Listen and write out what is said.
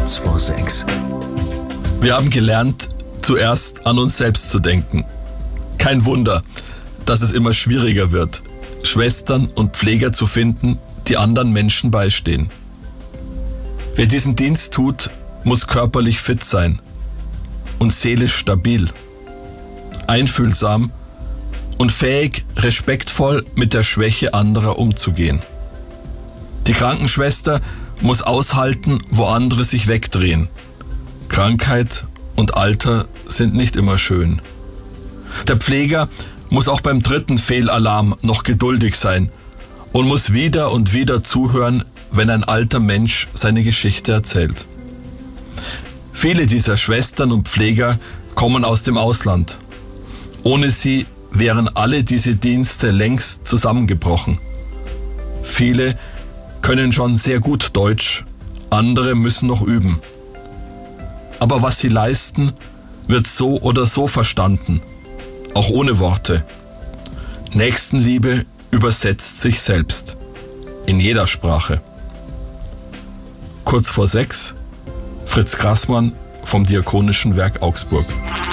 Kurz vor 6. Wir haben gelernt, zuerst an uns selbst zu denken. Kein Wunder, dass es immer schwieriger wird, Schwestern und Pfleger zu finden, die anderen Menschen beistehen. Wer diesen Dienst tut, muss körperlich fit sein und seelisch stabil, einfühlsam und fähig, respektvoll mit der Schwäche anderer umzugehen. Die Krankenschwester muss aushalten, wo andere sich wegdrehen. Krankheit und Alter sind nicht immer schön. Der Pfleger muss auch beim 3. Fehlalarm noch geduldig sein und muss wieder und wieder zuhören, wenn ein alter Mensch seine Geschichte erzählt. Viele dieser Schwestern und Pfleger kommen aus dem Ausland. Ohne sie wären alle diese Dienste längst zusammengebrochen. Viele können schon sehr gut Deutsch, andere müssen noch üben. Aber was sie leisten, wird so oder so verstanden, auch ohne Worte. Nächstenliebe übersetzt sich selbst, in jeder Sprache. Kurz vor 6, Fritz Grassmann vom Diakonischen Werk Augsburg.